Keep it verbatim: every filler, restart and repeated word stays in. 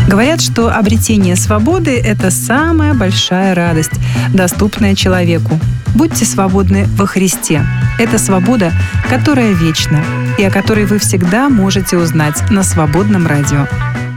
Говорят, что обретение свободы – это самая большая радость, доступная человеку. Будьте свободны во Христе. Это свобода, которая вечна, и о которой вы всегда можете узнать на Свободном радио.